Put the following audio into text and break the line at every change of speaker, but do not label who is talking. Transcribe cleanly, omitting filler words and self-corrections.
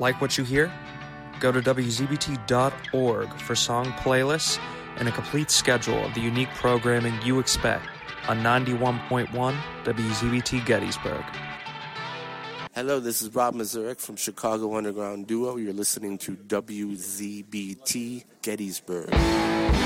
Like what you hear? Go to WZBT.org for song playlists and a complete schedule of the unique programming you expect on 91.1 WZBT Gettysburg.
Hello, this is Rob Mazurek from Chicago Underground Duo. You're listening to WZBT Gettysburg.